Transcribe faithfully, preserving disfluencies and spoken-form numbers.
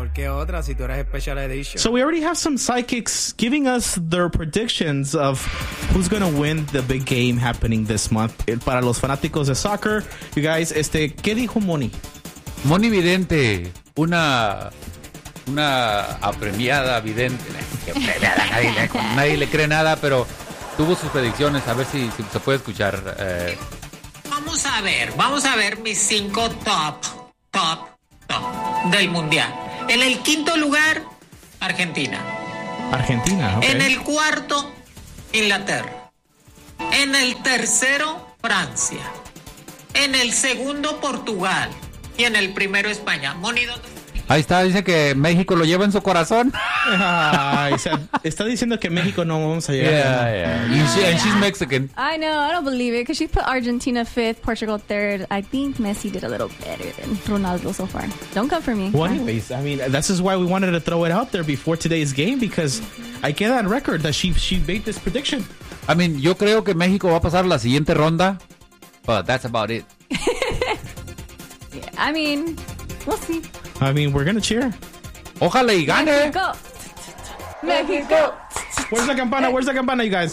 mejor que otra si tú eres Special Edition. So we already have some psychics giving us their predictions of who's going to win the big game happening this month. Para los fanáticos de soccer, you guys, este, ¿qué dijo Moni? Moni Vidente, una una apremiada vidente, que premiada, nadie, le, nadie le cree nada, pero tuvo sus predicciones, a ver si, si se puede escuchar. Eh. Vamos a ver, vamos a ver mis cinco top, top, top del mundial. En el quinto lugar, Argentina. Argentina, ok. En el cuarto, Inglaterra. En el tercero, Francia. En el segundo, Portugal. Y en el primero, España. Moni, ¿dónde? Ahí está, dice que México lo lleva en su corazón. Ay, o sea, está diciendo que México no vamos a llegar. Yeah, yeah. And, she, and she's Mexican. I know, I don't believe it, because she put Argentina fifth, Portugal third. I think Messi did a little better than Ronaldo so far. Don't come for me. Well, anyways, I mean, this is why we wanted to throw it out there before today's game, because I queda on record that she, she made this prediction. I mean, yo creo que México va a pasar la siguiente ronda, but that's about it. Yeah, I mean, we'll see. I mean, we're gonna cheer. Ojalá y gane. Mexico. Mexico. Where's the campana? Where's the campana, you guys?